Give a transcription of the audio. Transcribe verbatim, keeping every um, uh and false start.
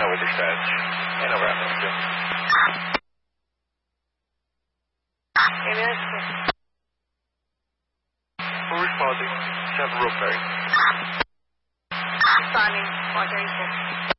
with dispatch. And over at Mister. It is. We're responding. Seven Road Ferry. Responding. one thirty-six.